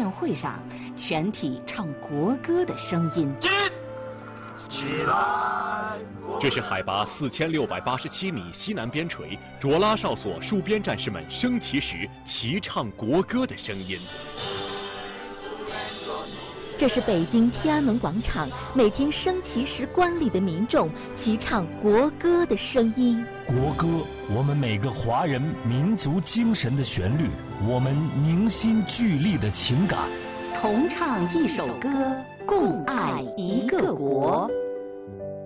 宴会上，全体唱国歌的声音。 起来！ 这是海拔4687米西南边陲卓拉哨所戍边战士们升旗时齐唱国歌的声音。 这是北京天安门广场每天升旗时观礼的民众齐唱国歌的声音。 国歌，我们每个华人民族精神的旋律，我们凝心聚力的情感。 同唱一首歌，共爱一个国。